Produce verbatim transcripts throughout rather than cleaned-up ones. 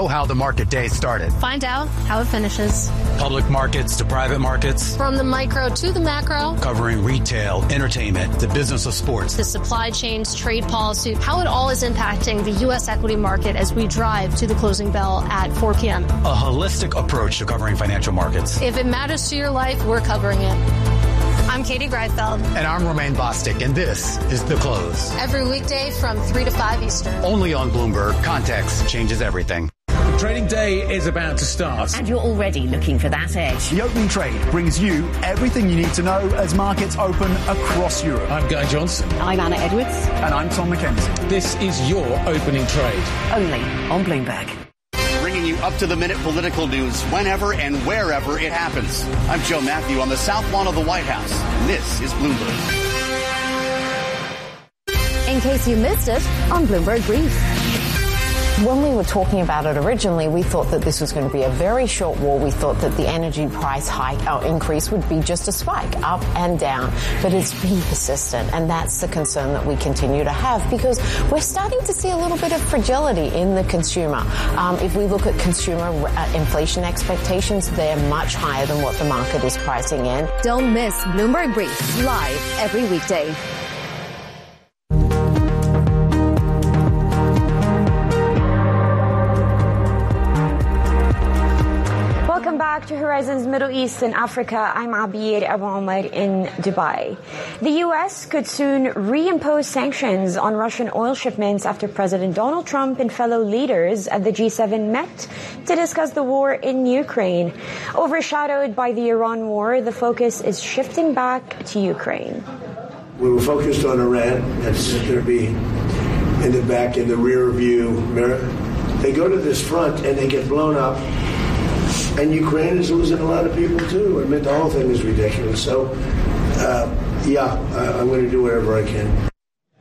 know how the market day started. Find out how it finishes. Public markets to private markets. From the micro to the macro. Covering retail, entertainment, the business of sports. The supply chains, trade policy, how it all is impacting the U S equity market as we drive to the closing bell at four p.m. A holistic approach to covering financial markets. If it matters to your life, we're covering it. I'm Katie Greifeld. And I'm Romaine Bostic, and this is The Close. Every weekday from three to five Eastern. Only on Bloomberg. Context changes everything. Trading day is about to start. And you're already looking for that edge. The Opening Trade brings you everything you need to know as markets open across Europe. I'm Guy Johnson. I'm Anna Edwards. And I'm Tom McKenzie. This is your Opening Trade. Only on Bloomberg. Bringing you up-to-the-minute political news whenever and wherever it happens. I'm Joe Matthew on the South Lawn of the White House. This is Bloomberg. In case you missed it, on Bloomberg Brief. When we were talking about it originally, we thought that this was going to be a very short war. We thought that the energy price hike or increase would be just a spike up and down, but it's been persistent, and that's the concern that we continue to have because we're starting to see a little bit of fragility in the consumer. Um, if we look at consumer uh, inflation expectations, they're much higher than what the market is pricing in. Don't miss Bloomberg Brief live every weekday. Back to Horizons Middle East and Africa, I'm Abir Abu Omar in Dubai. The U S could soon reimpose sanctions on Russian oil shipments after President Donald Trump and fellow leaders at the G seven met to discuss the war in Ukraine. Overshadowed by the Iran war, the focus is shifting back to Ukraine. We were focused on Iran. That's going to be in the back, in the rear view mirror. They go to this front and they get blown up. And Ukraine is losing a lot of people, too. I mean, the whole thing is ridiculous. So, uh, yeah, I, I'm going to do whatever I can.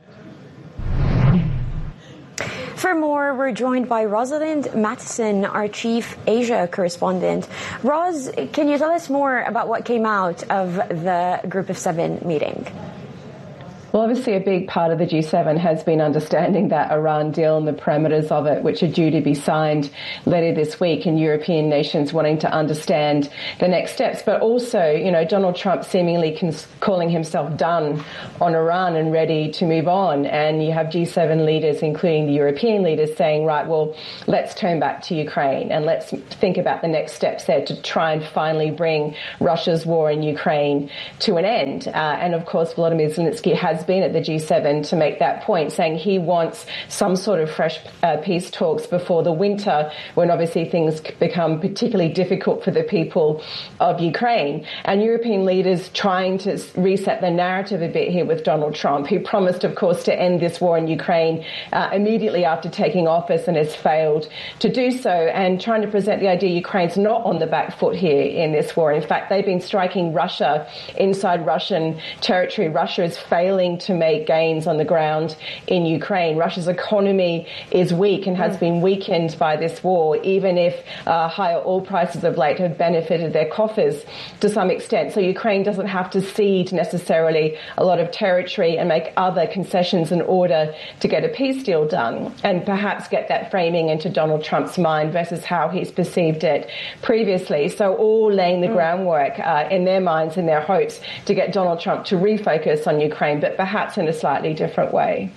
For more, we're joined by Rosalind Matheson, our chief Asia correspondent. Ros, can you tell us more about what came out of the Group of Seven meeting? Well, obviously a big part of the G seven has been understanding that Iran deal and the parameters of it, which are due to be signed later this week, and European nations wanting to understand the next steps. But also, you know, Donald Trump seemingly cons- calling himself done on Iran and ready to move on. And you have G seven leaders, including the European leaders, saying, right, well, let's turn back to Ukraine and let's think about the next steps there to try and finally bring Russia's war in Ukraine to an end. Uh, and of course, Volodymyr Zelensky has been at the G seven to make that point, saying he wants some sort of fresh uh, peace talks before the winter, when obviously things become particularly difficult for the people of Ukraine. And European leaders trying to reset the narrative a bit here with Donald Trump, who promised, of course, to end this war in Ukraine uh, immediately after taking office and has failed to do so, and trying to present the idea Ukraine's not on the back foot here in this war. In fact, they've been striking Russia inside Russian territory. Russia is failing to make gains on the ground in Ukraine. Russia's economy is weak and has been weakened by this war, even if uh, higher oil prices of late have benefited their coffers to some extent. So Ukraine doesn't have to cede necessarily a lot of territory and make other concessions in order to get a peace deal done, and perhaps get that framing into Donald Trump's mind versus how he's perceived it previously. So all laying the mm. groundwork uh, in their minds, in their hopes to get Donald Trump to refocus on Ukraine, but perhaps in a slightly different way.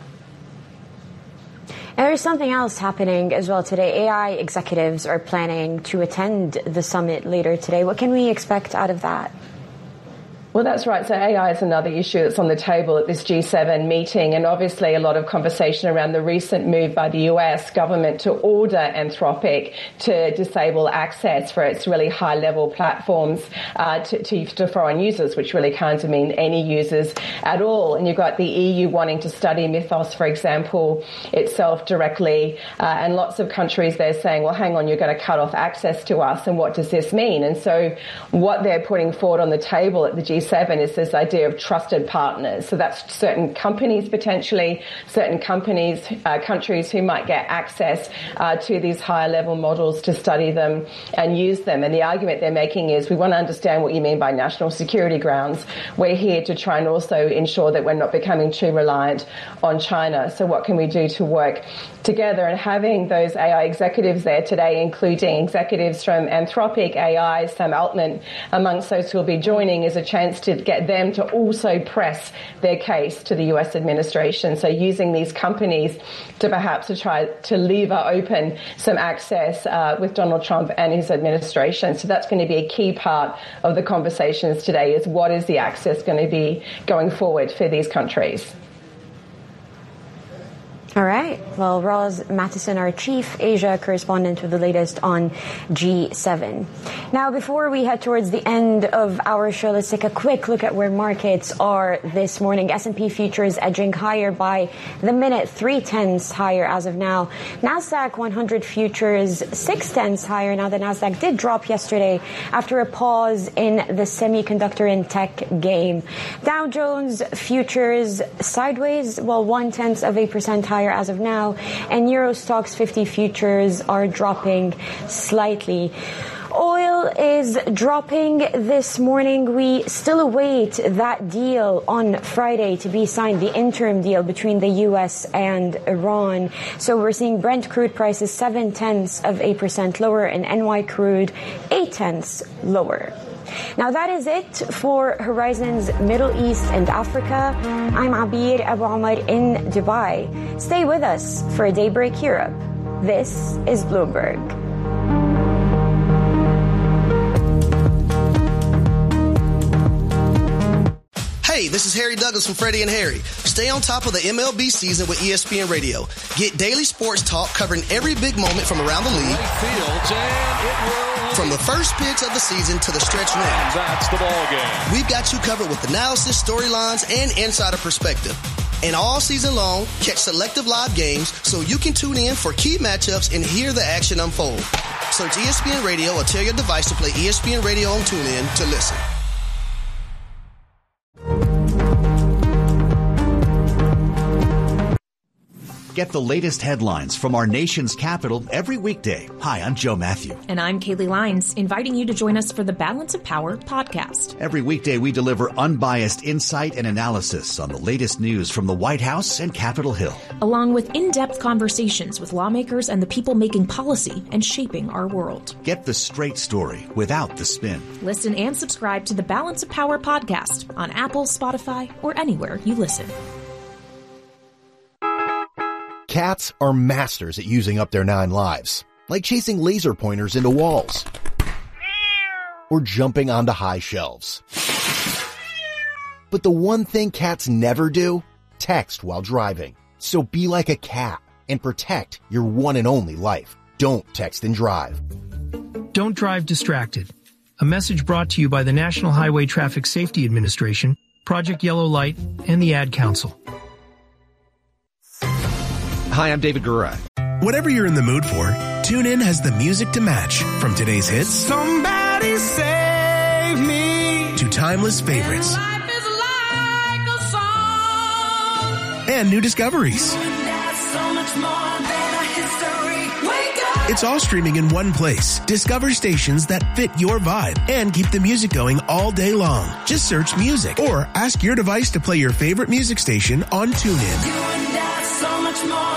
And there's something else happening as well today. A I executives are planning to attend the summit later today. What can we expect out of that? Well, that's right. So A I is another issue that's on the table at this G seven meeting, and obviously a lot of conversation around the recent move by the U S government to order Anthropic to disable access for its really high-level platforms uh, to, to, to foreign users, which really can't mean any users at all. And you've got the E U wanting to study Mythos, for example, itself directly, uh, and lots of countries there saying, well, hang on, you're going to cut off access to us, and what does this mean? And so what they're putting forward on the table at the G seven is this idea of trusted partners. So that's certain companies potentially, certain companies, uh, countries who might get access uh, to these higher level models to study them and use them. And the argument they're making is we want to understand what you mean by national security grounds. We're here to try and also ensure that we're not becoming too reliant on China. So what can we do to work together? And having those A I executives there today, including executives from Anthropic, A I, Sam Altman, amongst those who will be joining, is a chance to get them to also press their case to the U S administration. So using these companies to perhaps to try to lever open some access uh, with Donald Trump and his administration. So that's going to be a key part of the conversations today, is what is the access going to be going forward for these countries. All right. Well, Roz Matheson, our chief Asia correspondent, with the latest on G seven. Now, before we head towards the end of our show, let's take a quick look at where markets are this morning. S and P futures edging higher by the minute, three tenths higher as of now. NASDAQ one hundred futures six tenths higher. Now, the NASDAQ did drop yesterday after a pause in the semiconductor and tech game. Dow Jones futures sideways, well, one tenth of a percent higher as of now, and Euro Stoxx fifty futures are dropping slightly. Oil is dropping this morning. We still await that deal on Friday to be signed, the interim deal between the U S and Iran. So we're seeing Brent crude prices seven tenths of a percent lower and N Y crude eight tenths lower. Now that is it for Horizon's Middle East and Africa. I'm Abir Abu Omar in Dubai. Stay with us for Daybreak Europe. This is Bloomberg. Hey, this is Harry Douglas from Freddie and Harry. Stay on top of the M L B season with E S P N Radio. Get daily sports talk covering every big moment from around the league. From the first pitch of the season to the stretch run. That's the ball game. We've got you covered with analysis, storylines, and insider perspective. And all season long, catch selective live games so you can tune in for key matchups and hear the action unfold. Search E S P N Radio or tell your device to play E S P N Radio on TuneIn to listen. Get the latest headlines from our nation's capital every weekday. Hi, I'm Joe Matthew. And I'm Kaylee Lines, inviting you to join us for the Balance of Power podcast. Every weekday, we deliver unbiased insight and analysis on the latest news from the White House and Capitol Hill, along with in-depth conversations with lawmakers and the people making policy and shaping our world. Get the straight story without the spin. Listen and subscribe to the Balance of Power podcast on Apple, Spotify, or anywhere you listen. Cats are masters at using up their nine lives, like chasing laser pointers into walls or jumping onto high shelves. But the one thing cats never do, text while driving. So be like a cat and protect your one and only life. Don't text and drive. Don't drive distracted. A message brought to you by the National Highway Traffic Safety Administration, Project Yellow Light, and the Ad Council. Hi, I'm David Gura. Whatever you're in the mood for, TuneIn has the music to match. From today's hits, Somebody Save Me, to timeless favorites. And, life is like a song. And new discoveries. So much more than a history. Wake up. It's all streaming in one place. Discover stations that fit your vibe and keep the music going all day long. Just search music or ask your device to play your favorite music station on TuneIn. You and I, so much more.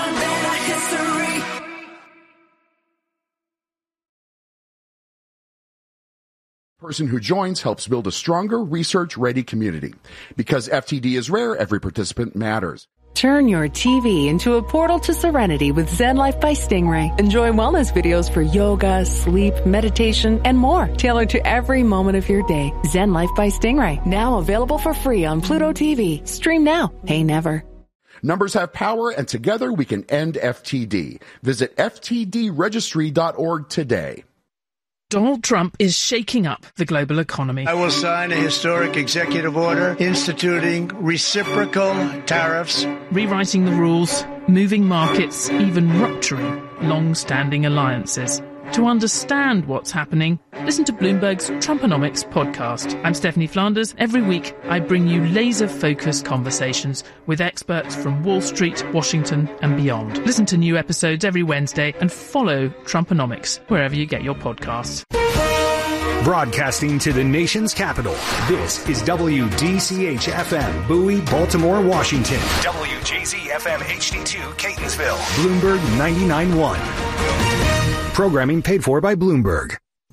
Person who joins helps build a stronger, research-ready community. Because F T D is rare, every participant matters. Turn your T V into a portal to serenity with Zen Life by Stingray. Enjoy wellness videos for yoga, sleep, meditation, and more, tailored to every moment of your day. Zen Life by Stingray, now available for free on Pluto T V. Stream now, pay never. Numbers have power, and together we can end F T D. Visit F T D registry dot org today. Donald Trump is shaking up the global economy. I will sign a historic executive order instituting reciprocal tariffs, rewriting the rules, moving markets, even rupturing long-standing alliances. To understand what's happening, listen to Bloomberg's Trumponomics podcast. I'm Stephanie Flanders. Every week, I bring you laser-focused conversations with experts from Wall Street, Washington, and beyond. Listen to new episodes every Wednesday and follow Trumponomics wherever you get your podcasts. Broadcasting to the nation's capital, this is W D C H F M, Bowie, Baltimore, Washington. W J Z F M H D two, Catonsville. Bloomberg ninety-nine point one. Programming paid for by Bloomberg.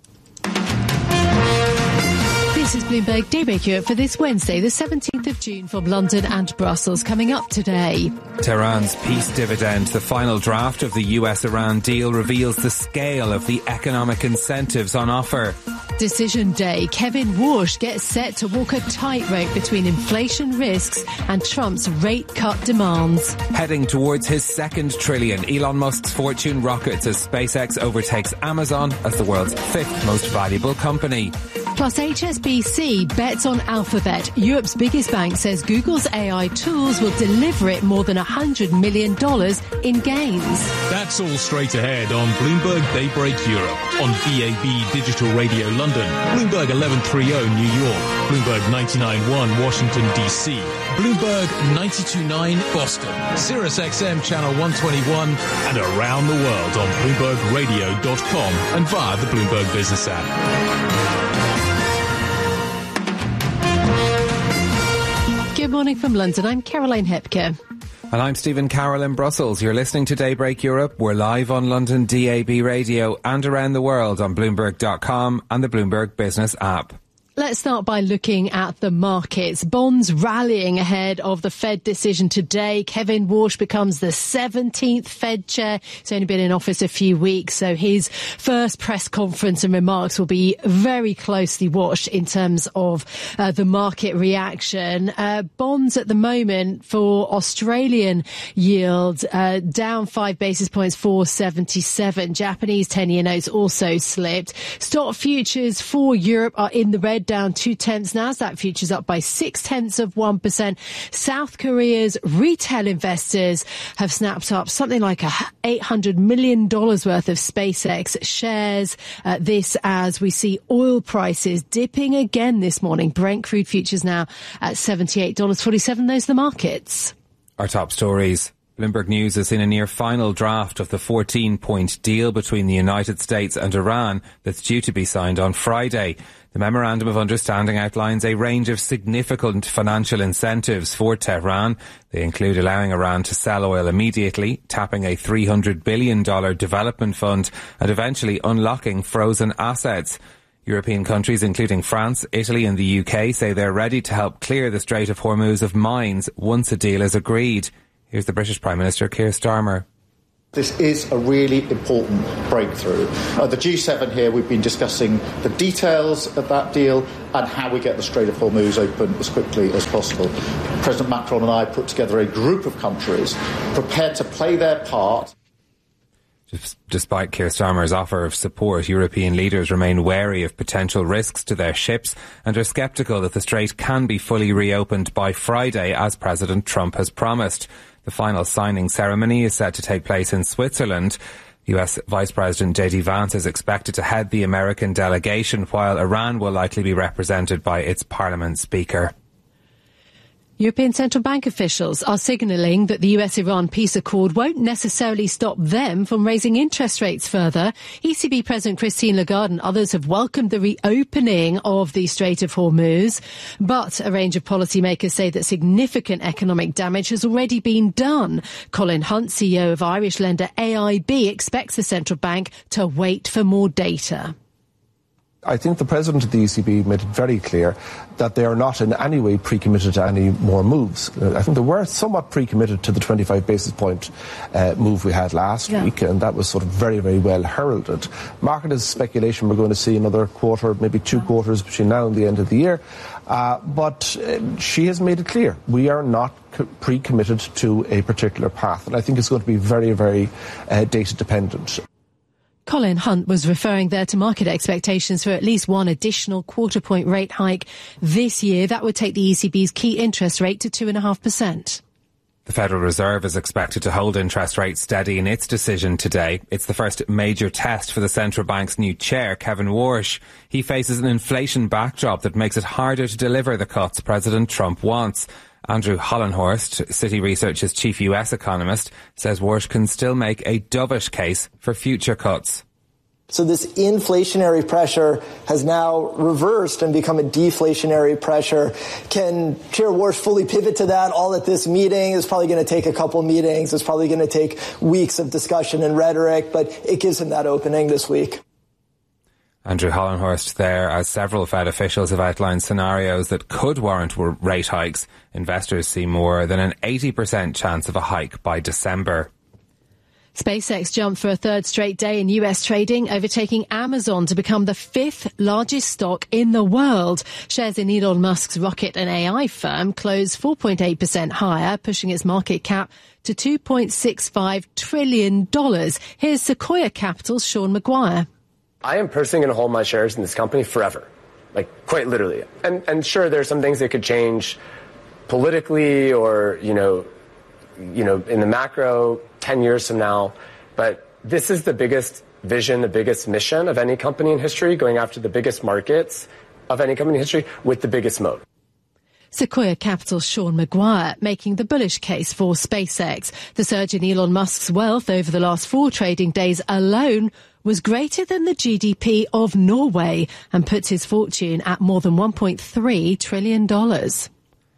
This is Bloomberg Daybreak Europe for this Wednesday, the seventeenth of June, from London and Brussels. Coming up today, Tehran's peace dividend, the final draft of the U S-Iran deal, reveals the scale of the economic incentives on offer. Decision Day, Kevin Warsh gets set to walk a tightrope between inflation risks and Trump's rate cut demands. Heading towards his second trillion, Elon Musk's fortune rockets as SpaceX overtakes Amazon as the world's fifth most valuable company. Plus, H S B C bets on Alphabet. Europe's biggest bank says Google's A I tools will deliver it more than one hundred million dollars in gains. That's all straight ahead on Bloomberg Daybreak Europe, on D A B Digital Radio London, Bloomberg eleven thirty New York, Bloomberg ninety-nine point one Washington, D C, Bloomberg ninety-two point nine Boston, Sirius X M Channel one twenty-one, and around the world on Bloomberg Radio dot com and via the Bloomberg Business app. Good morning from London. I'm Caroline Hepker. And I'm Stephen Carroll in Brussels. You're listening to Daybreak Europe. We're live on London D A B Radio and around the world on Bloomberg dot com and the Bloomberg Business app. Let's start by looking at the markets. Bonds rallying ahead of the Fed decision today. Kevin Warsh becomes the seventeenth Fed chair. He's only been in office a few weeks, so his first press conference and remarks will be very closely watched in terms of uh, the market reaction. Uh, bonds at the moment for Australian yields uh, down five basis points, four seventy-seven. Japanese ten-year notes also slipped. Stock futures for Europe are in the red, down two tenths. Nasdaq futures up by six tenths of one percent. South Korea's retail investors have snapped up something like eight hundred million dollars worth of SpaceX shares. Uh, this as we see oil prices dipping again this morning. Brent crude futures now at seventy-eight dollars forty-seven. Those are the markets. Our top stories. Bloomberg News has seen a near final draft of the fourteen-point deal between the United States and Iran that's due to be signed on Friday. The Memorandum of Understanding outlines a range of significant financial incentives for Tehran. They include allowing Iran to sell oil immediately, tapping a three hundred billion dollars development fund, and eventually unlocking frozen assets. European countries, including France, Italy and the U K, say they're ready to help clear the Strait of Hormuz of mines once a deal is agreed. Here's the British Prime Minister, Keir Starmer. This is a really important breakthrough. At the G seven here, we've been discussing the details of that deal and how we get the Strait of Hormuz open as quickly as possible. President Macron and I put together a group of countries prepared to play their part. Despite Keir Starmer's offer of support, European leaders remain wary of potential risks to their ships and are sceptical that the strait can be fully reopened by Friday, as President Trump has promised. The final signing ceremony is set to take place in Switzerland. U S Vice President J D Vance is expected to head the American delegation, while Iran will likely be represented by its parliament speaker. European Central Bank officials are signalling that the U S-Iran peace accord won't necessarily stop them from raising interest rates further. E C B President Christine Lagarde and others have welcomed the reopening of the Strait of Hormuz, but a range of policymakers say that significant economic damage has already been done. Colin Hunt, C E O of Irish lender A I B, expects the central bank to wait for more data. I think the president of the E C B made it very clear that they are not in any way pre-committed to any more moves. I think they were somewhat pre-committed to the twenty-five basis point uh, move we had last yeah. week, and that was sort of very, very well heralded. Market is speculation we're going to see another quarter, maybe two quarters between now and the end of the year. Uh, but uh, she has made it clear we are not co- pre-committed to a particular path, and I think it's going to be very, very uh, data dependent. Colin Hunt was referring there to market expectations for at least one additional quarter point rate hike this year. That would take the E C B's key interest rate to two point five percent. The Federal Reserve is expected to hold interest rates steady in its decision today. It's the first major test for the central bank's new chair, Kevin Warsh. He faces an inflation backdrop that makes it harder to deliver the cuts President Trump wants. Andrew Hollenhorst, Citi Research's chief U S economist, says Warsh can still make a dovish case for future cuts. So this inflationary pressure has now reversed and become a deflationary pressure. Can Chair Warsh fully pivot to that all at this meeting? It's probably going to take a couple meetings. It's probably going to take weeks of discussion and rhetoric, but it gives him that opening this week. Andrew Hollenhorst there, as several Fed officials have outlined scenarios that could warrant rate hikes. Investors see more than an eighty percent chance of a hike by December. SpaceX jumped for a third straight day in U S trading, overtaking Amazon to become the fifth largest stock in the world. Shares in Elon Musk's rocket and A I firm closed four point eight percent higher, pushing its market cap to two point six five trillion dollars. Here's Sequoia Capital's Sean Maguire. I am personally going to hold my shares in this company forever, like quite literally. And, and sure, there are some things that could change politically or, you know, you know, in the macro ten years from now. But this is the biggest vision, the biggest mission of any company in history, going after the biggest markets of any company in history with the biggest moat. Sequoia Capital's Sean Maguire making the bullish case for SpaceX. The surge in Elon Musk's wealth over the last four trading days alone was greater than the G D P of Norway and puts his fortune at more than one point three trillion dollars.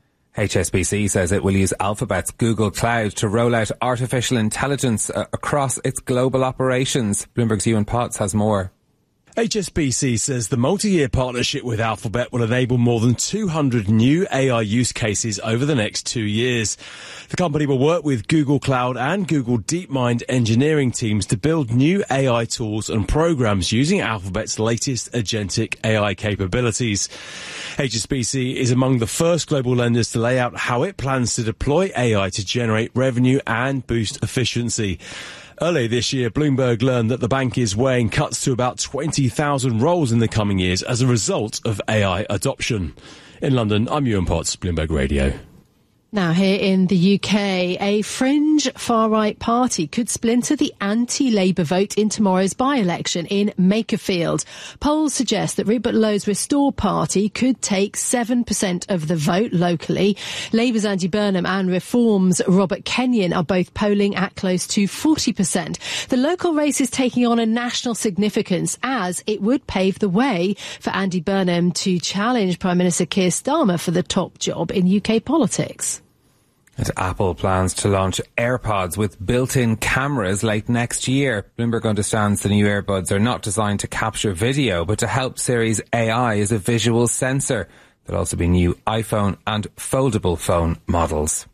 H S B C says it will use Alphabet's Google Cloud to roll out artificial intelligence uh, across its global operations. Bloomberg's Ewan Potts has more. H S B C says the multi-year partnership with Alphabet will enable more than two hundred new A I use cases over the next two years. The company will work with Google Cloud and Google DeepMind engineering teams to build new A I tools and programs using Alphabet's latest agentic A I capabilities. H S B C is among the first global lenders to lay out how it plans to deploy A I to generate revenue and boost efficiency. Earlier this year, Bloomberg learned that the bank is weighing cuts to about twenty thousand roles in the coming years as a result of A I adoption. In London, I'm Ewan Potts, Bloomberg Radio. Now, here in the U K, a fringe far-right party could splinter the anti-Labour vote in tomorrow's by-election in Makerfield. Polls suggest that Rupert Lowe's Restore Party could take seven percent of the vote locally. Labour's Andy Burnham and Reform's Robert Kenyon are both polling at close to forty percent. The local race is taking on a national significance as it would pave the way for Andy Burnham to challenge Prime Minister Keir Starmer for the top job in U K politics. And Apple plans to launch AirPods with built-in cameras late next year. Bloomberg understands the new earbuds are not designed to capture video, but to help Siri's A I as a visual sensor. There'll also be new iPhone and foldable phone models.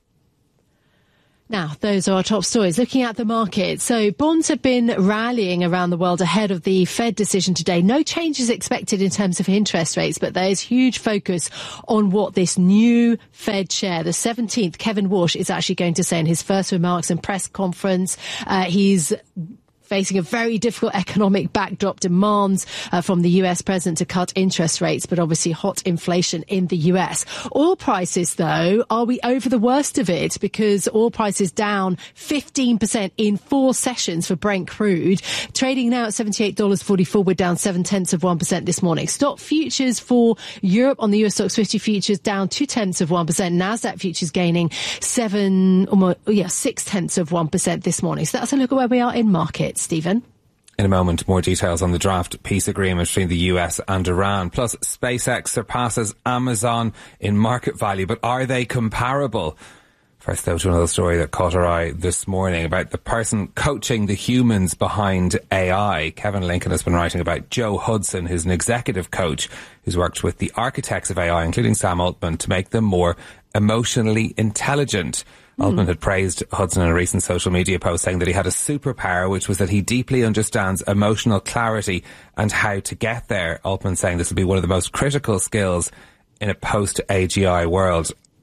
Now, those are our top stories. Looking at the market. So bonds have been rallying around the world ahead of the Fed decision today. No changes expected in terms of interest rates, but there is huge focus on what this new Fed chair, the seventeenth, Kevin Warsh, is actually going to say in his first remarks and press conference. Uh, he's facing a very difficult economic backdrop, demands uh, from the U S president to cut interest rates, but obviously hot inflation in the U S. Oil prices, though, are we over the worst of it? Because oil prices down fifteen percent in four sessions for Brent crude. Trading now at seventy-eight dollars forty-four. We're down seven-tenths of one percent this morning. Stock futures for Europe on the U S Stocks fifty futures down two-tenths of one percent. NASDAQ futures gaining seven, almost, yeah, six-tenths of one percent this morning. So that's a look at where we are in markets. Stephen? In a moment, more details on the draft peace agreement between the U S and Iran. Plus, SpaceX surpasses Amazon in market value, but are they comparable? First, though, to another story that caught our eye this morning about the person coaching the humans behind A I. Kevin Lincoln has been writing about Joe Hudson, who's an executive coach who's worked with the architects of A I, including Sam Altman, to make them more emotionally intelligent. Mm. Altman had praised Hudson in a recent social media post, saying that he had a superpower, which was that he deeply understands emotional clarity and how to get there. Altman saying this will be one of the most critical skills in a post-A G I world.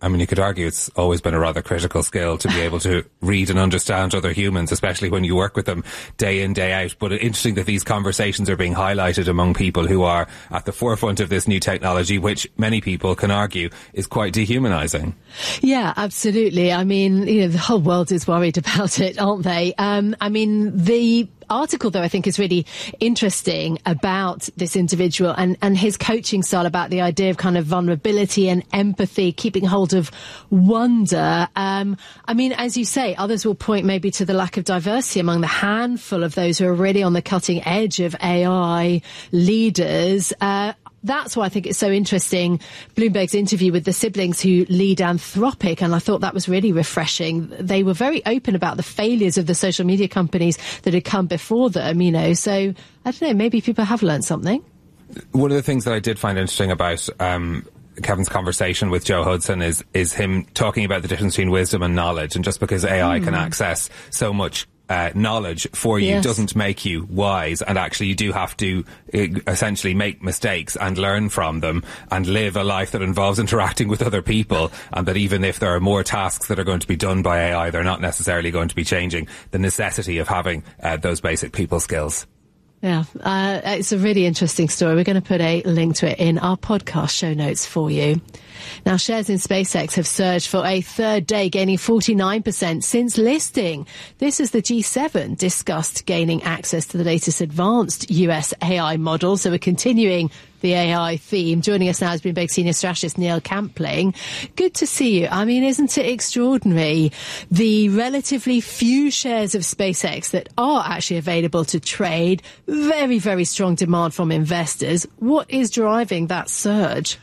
I mean, you could argue it's always been a rather critical skill to be able to read and understand other humans, especially when you work with them day in, day out. But it's interesting that these conversations are being highlighted among people who are at the forefront of this new technology, which many people can argue is quite dehumanizing. Yeah, absolutely. I mean, you know, the whole world is worried about it, aren't they? Um, I mean, the article, though, I think is really interesting about this individual and, and his coaching style, about the idea of kind of vulnerability and empathy, keeping hold of wonder. Um, I mean, as you say, others will point maybe to the lack of diversity among the handful of those who are really on the cutting edge of A I leaders. Uh, That's why I think it's so interesting, Bloomberg's interview with the siblings who lead Anthropic, and I thought that was really refreshing. They were very open about the failures of the social media companies that had come before them, you know, so I don't know, maybe people have learned something. One of the things that I did find interesting about um, Kevin's conversation with Joe Hudson is is him talking about the difference between wisdom and knowledge, and just because A I mm. can access so much Uh, knowledge for you yes. doesn't make you wise, and actually you do have to uh, essentially make mistakes and learn from them and live a life that involves interacting with other people, and that even if there are more tasks that are going to be done by A I, they're not necessarily going to be changing the necessity of having uh, those basic people skills. Yeah, uh, it's a really interesting story. We're going to put a link to it in our podcast show notes for you. Now, shares in SpaceX have surged for a third day, gaining forty-nine percent since listing. This is the G seven discussed gaining access to the latest advanced U S A I model. So we're continuing the A I theme. Joining us now is Bloomberg senior strategist Neil Campling. Good to see you. I mean, isn't it extraordinary? The relatively few shares of SpaceX that are actually available to trade, very, very strong demand from investors. What is driving that surge?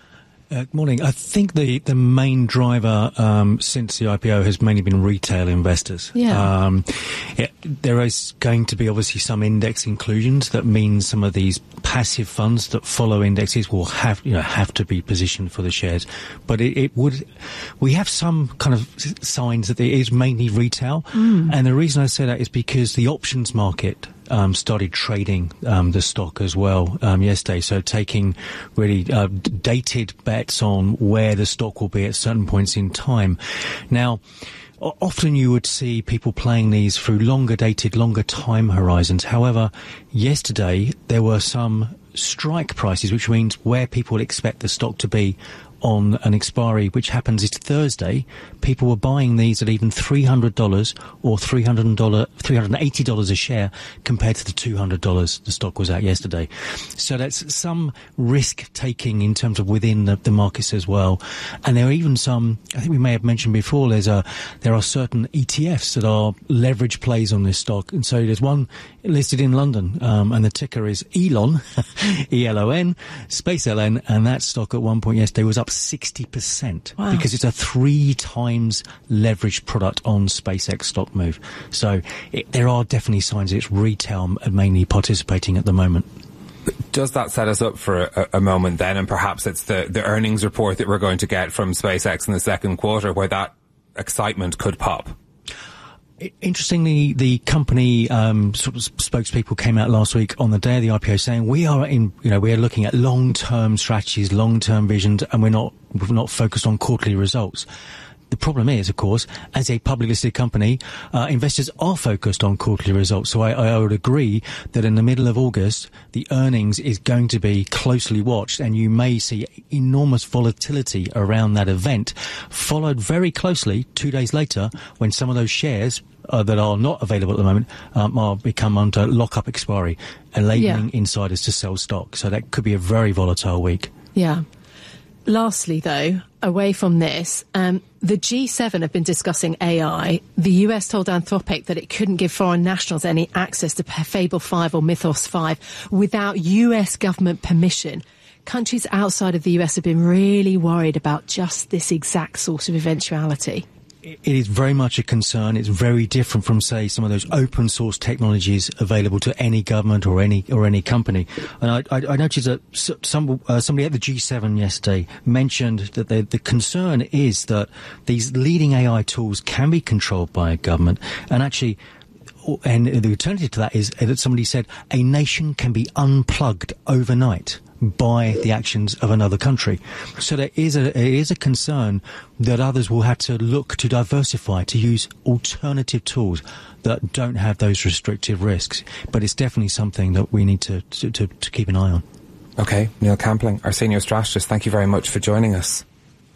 Uh, morning. I think the, the main driver um, since the I P O has mainly been retail investors. Yeah. Um, it, there is going to be obviously some index inclusions. That means some of these passive funds that follow indexes will have you know have to be positioned for the shares. But it, it would. We have some kind of signs that it is mainly retail, mm. and the reason I say that is because the options market Um, started trading um, the stock as well um, yesterday, so taking really uh, dated bets on where the stock will be at certain points in time. Now, o- often you would see people playing these through longer dated, longer time horizons. However, yesterday there were some strike prices, which means where people expect the stock to be on an expiry, which happens is Thursday. People were buying these at even three hundred dollars or three hundred dollars, three hundred eighty dollars a share compared to the two hundred dollars the stock was at yesterday. So that's some risk taking in terms of within the, the markets as well. And there are even some, I think we may have mentioned before, there's a, there are certain E T Fs that are leverage plays on this stock. And so there's one listed in London, um, and the ticker is Elon, E L O N, Space L N, and that stock at one point yesterday was up sixty percent wow. because it's a three times leveraged product on SpaceX stock move. So it, there are definitely signs it's retail mainly participating at the moment. Does that set us up for a, a moment then, and perhaps it's the, the earnings report that we're going to get from SpaceX in the second quarter where that excitement could pop? Interestingly, the company um, sort of spokespeople came out last week on the day of the I P O saying we are in, you know, we are looking at long-term strategies, long-term visions, and we're not we're not focused on quarterly results. The problem is, of course, as a publicly listed company, uh, investors are focused on quarterly results. So I, I would agree that in the middle of August, the earnings is going to be closely watched, and you may see enormous volatility around that event, followed very closely two days later when some of those shares Uh, that are not available at the moment um, are become under lock-up expiry, enabling yeah. insiders to sell stock. So that could be a very volatile week. Yeah. Lastly, though, away from this, um, the G seven have been discussing A I. The U S told Anthropic that it couldn't give foreign nationals any access to Fable five or Mythos five without U S government permission. Countries outside of the U S have been really worried about just this exact sort of eventuality. It is very much a concern. It's very different from, say, some of those open source technologies available to any government or any or any company. And I, I, I noticed that some uh, somebody at the G seven yesterday mentioned that the, the concern is that these leading A I tools can be controlled by a government, and actually and the alternative to that is that somebody said a nation can be unplugged overnight by the actions of another country. So there is a there is a concern that others will have to look to diversify, to use alternative tools that don't have those restrictive risks. But it's definitely something that we need to to, to, to keep an eye on. Okay, Neil Campling, our senior strategist, thank you very much for joining us.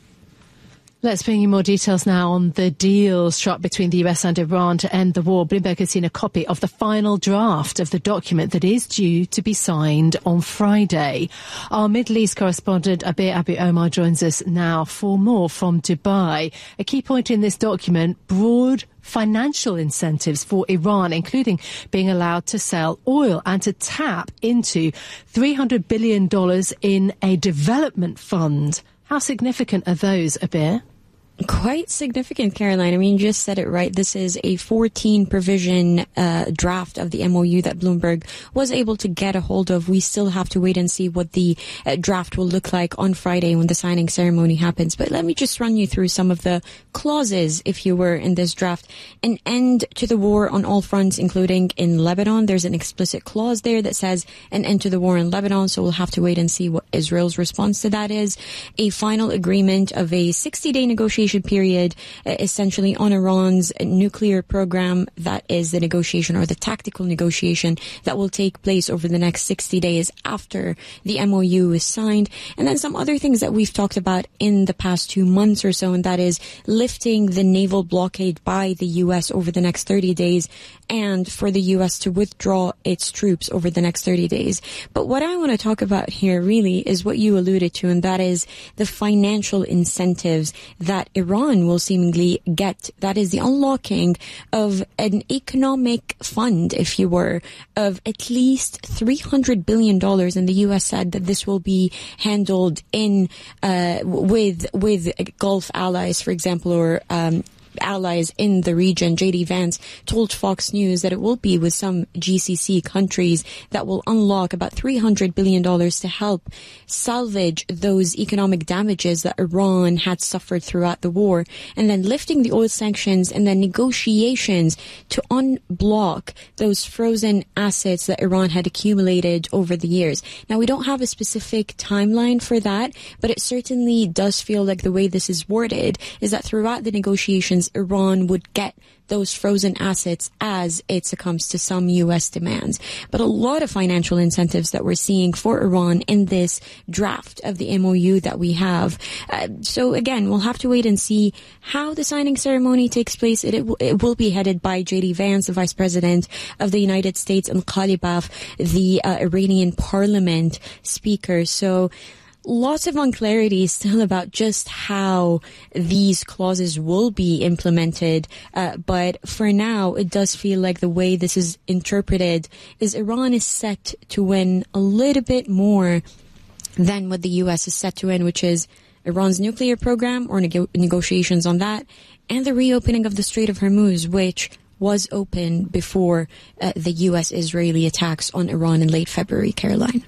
Let's bring you more details now on the deal struck between the U S and Iran to end the war. Bloomberg has seen a copy of the final draft of the document that is due to be signed on Friday. Our Middle East correspondent Abir Abu Omar joins us now for more from Dubai. A key point in this document, broad financial incentives for Iran, including being allowed to sell oil and to tap into three hundred billion dollars in a development fund. How significant are those, Abir? Quite significant, Caroline. I mean, you just said it right. This is a fourteen provision uh, draft of the M O U that Bloomberg was able to get a hold of. We still have to wait and see what the uh, draft will look like on Friday when the signing ceremony happens. But let me just run you through some of the clauses, if you were, in this draft. An end to the war on all fronts, including in Lebanon. There's an explicit clause there that says an end to the war in Lebanon, so we'll have to wait and see what Israel's response to that is. A final agreement of a sixty-day negotiation period, uh, essentially on Iran's nuclear program. That is the negotiation, or the tactical negotiation, that will take place over the next sixty days after the M O U is signed. And then some other things that we've talked about in the past two months or so, and that is lifting the naval blockade by the U S over the next thirty days, and for the U S to withdraw its troops over the next thirty days. But what I want to talk about here really is what you alluded to, and that is the financial incentives that Iran will seemingly get. That is the unlocking of an economic fund, if you were, of at least three hundred billion dollars. And the U S said that this will be handled in uh, with with Gulf allies, for example, or um allies in the region. J D Vance told Fox News that it will be with some G C C countries that will unlock about three hundred billion dollars to help salvage those economic damages that Iran had suffered throughout the war, and then lifting the oil sanctions, and then negotiations to unblock those frozen assets that Iran had accumulated over the years. Now, we don't have a specific timeline for that, but it certainly does feel like the way this is worded is that throughout the negotiations, Iran would get those frozen assets as it succumbs to some U S demands. But a lot of financial incentives that we're seeing for Iran in this draft of the M O U that we have. Uh, so again, we'll have to wait and see how the signing ceremony takes place. It, it, will, it will be headed by J D Vance, the Vice President of the United States, and Ghalibaf, the uh, Iranian Parliament Speaker. So lots of unclarity still about just how these clauses will be implemented. Uh, but for now, it does feel like the way this is interpreted is Iran is set to win a little bit more than what the U S is set to win, which is Iran's nuclear program, or nego- negotiations on that, and the reopening of the Strait of Hormuz, which was open before uh, the U S-Israeli attacks on Iran in late February. Caroline.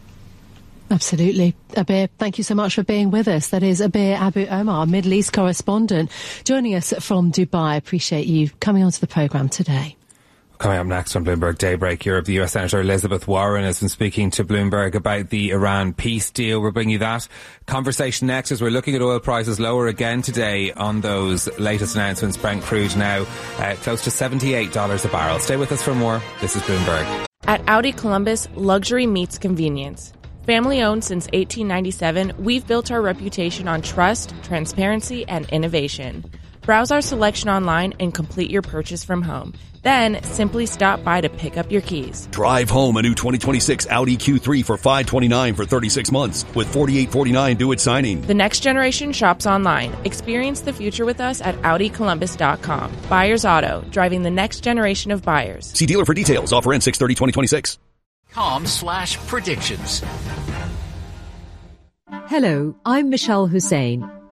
Absolutely. Abir, thank you so much for being with us. That is Abir Abu Omar, Middle East correspondent, joining us from Dubai. Appreciate you coming onto the programme today. Coming up next on Bloomberg Daybreak Europe, the U S Senator Elizabeth Warren has been speaking to Bloomberg about the Iran peace deal. We'll bring you that conversation next as we're looking at oil prices lower again today on those latest announcements. Brent crude now uh, close to seventy-eight dollars a barrel. Stay with us for more. This is Bloomberg. At Audi Columbus, luxury meets convenience. Family owned since eighteen ninety-seven, we've built our reputation on trust, transparency, and innovation. Browse our selection online and complete your purchase from home. Then simply stop by to pick up your keys. Drive home a new twenty twenty-six Audi Q three for five hundred twenty-nine dollars for thirty-six months with forty-eight forty-nine due at signing. The next generation shops online. Experience the future with us at Audi Columbus dot com. Buyers Auto, driving the next generation of buyers. See dealer for details. Offer ends six thirty twenty twenty-six. Com slash predictions. Hello, I'm Michelle Hussein.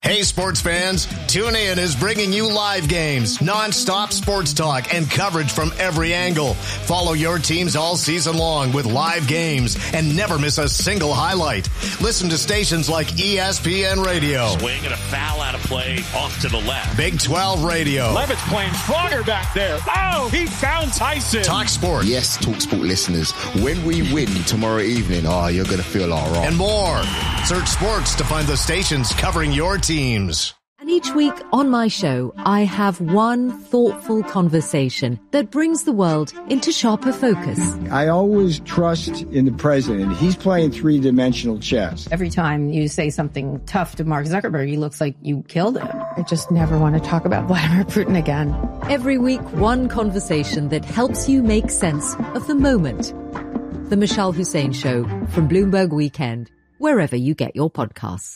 Hey sports fans, TuneIn is bringing you live games, non-stop sports talk, and coverage from every angle. Follow your teams all season long with live games and never miss a single highlight. Listen to stations like E S P N Radio. Swing and a foul out of play off to the left. Big twelve Radio. Levitt's playing stronger back there. Oh, he found Tyson. Talk Sport. Yes, Talk Sport listeners, when we win tomorrow evening, oh, you're going to feel all right. And more. Search sports to find the stations covering your teams. And each week on my show, I have one thoughtful conversation that brings the world into sharper focus. I always trust in the president. He's playing three-dimensional chess. Every time you say something tough to Mark Zuckerberg, he looks like you killed him. I just never want to talk about Vladimir Putin again. Every week, one conversation that helps you make sense of the moment. The Michelle Hussein Show from Bloomberg Weekend, wherever you get your podcasts.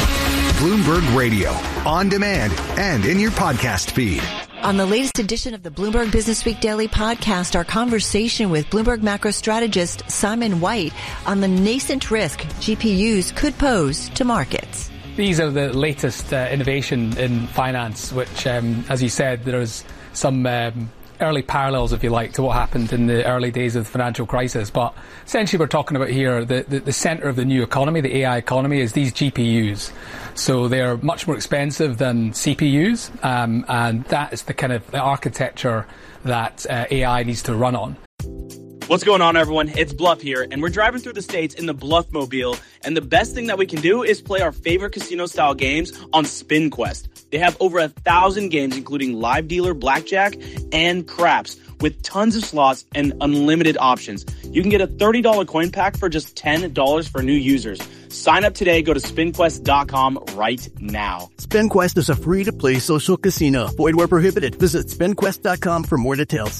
Bloomberg Radio, on demand and in your podcast feed. On the latest edition of the Bloomberg Businessweek Daily Podcast, our conversation with Bloomberg macro strategist Simon White on the nascent risk G P Us could pose to markets. These are the latest uh, innovation in finance, which, um, as you said, there's some um, early parallels, if you like, to what happened in the early days of the financial crisis. But essentially we're talking about here the, the, the centre of the new economy, the A I economy, is these G P Us. So they're much more expensive than C P Us, um, and that is the kind of the architecture that uh, A I needs to run on. What's going on, everyone? It's Bluff here, and we're driving through the States in the Bluffmobile, and the best thing that we can do is play our favorite casino-style games on SpinQuest. They have over a thousand games, including live dealer, blackjack, and craps, with tons of slots and unlimited options. You can get a thirty dollars coin pack for just ten dollars for new users. Sign up today. Go to spin quest dot com right now. SpinQuest is a free-to-play social casino. Void where prohibited. Visit spin quest dot com for more details.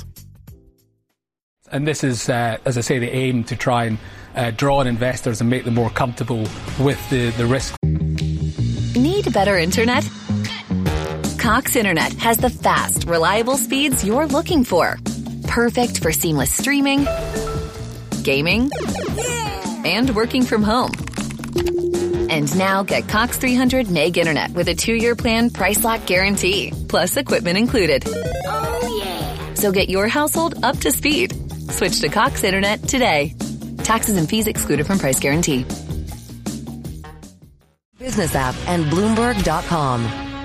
And this is, uh, as I say, the aim to try and uh, draw in investors and make them more comfortable with the, the risk. Need better internet? Cox Internet has the fast, reliable speeds you're looking for. Perfect for seamless streaming, gaming, and working from home. And now get Cox three hundred meg internet with a two-year plan price lock guarantee, plus equipment included. Oh, yeah. So get your household up to speed. Switch to Cox Internet today. Taxes and fees excluded from price guarantee. Business app and Bloomberg dot com.